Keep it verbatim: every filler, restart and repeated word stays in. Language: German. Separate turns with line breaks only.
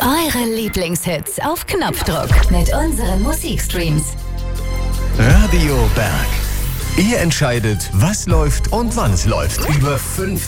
Eure Lieblingshits auf Knopfdruck mit unseren Musikstreams.
Radio Berg. Ihr entscheidet, was läuft und wann es läuft. Über fünf